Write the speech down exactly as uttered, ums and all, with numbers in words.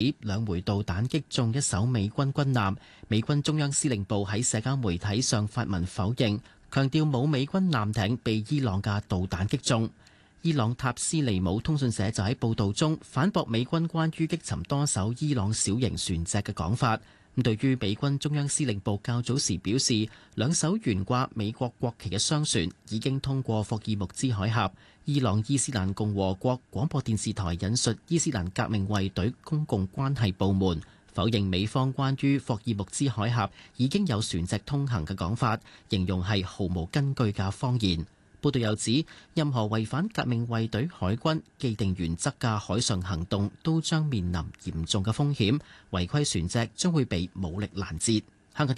指兩枚導彈擊中一艘美軍軍艦。美軍中央司令部喺社交媒體上發文否認，強調冇美軍艦艇被伊朗嘅導彈擊中。伊朗塔斯尼姆通訊社就喺報導中反駁美軍關於擊沉多艘伊朗小型船隻嘅講法。咁對於美軍中央司令部較早時表示，兩艘懸掛美國國旗嘅商船已經通過霍爾木茲海峽。伊朗伊斯蘭共和國廣播電視台引述伊斯蘭革命衛隊公共關係部門否認美方關於霍爾木茲海峽已經有船隻通行嘅講法，形容係毫無根據嘅謊言。報道又指，任何違反革命衛隊海軍既定原則嘅海上行動都將面臨嚴重嘅風險，違規船隻將會被武力攔截。